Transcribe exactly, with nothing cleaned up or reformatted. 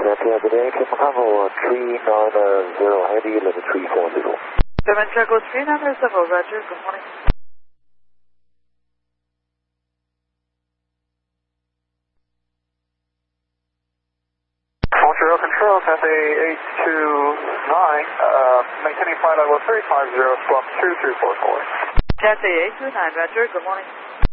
Atlanta, good day. Clear for Convo three nine zero, Heavy eleven three four zero. German Charco three nine zero, Roger, good morning. Montreal Control, Cathay eight two nine, uh, maintaining flight level three five zero, squawk two three four four. Cathay eight two nine, Roger, good morning.